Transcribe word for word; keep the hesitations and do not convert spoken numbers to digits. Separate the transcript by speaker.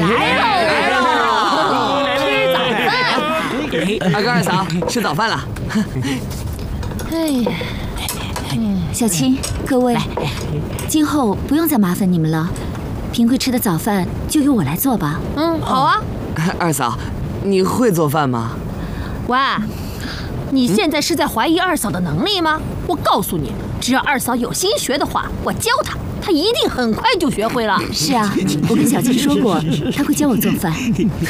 Speaker 1: 来喽！吃早饭。
Speaker 2: 二哥二嫂吃早饭了。
Speaker 1: 哎呀，
Speaker 3: 小青，各位，今后不用再麻烦你们了。平贵吃的早饭就由我来做吧。
Speaker 1: 嗯，好啊。
Speaker 2: 二嫂，你会做饭吗？
Speaker 1: 喂，你现在是在怀疑二嫂的能力吗？我告诉你，只要二嫂有心学的话，我教她，她一定很快就学会了。
Speaker 3: 是啊，我跟小青说过，她会教我做饭。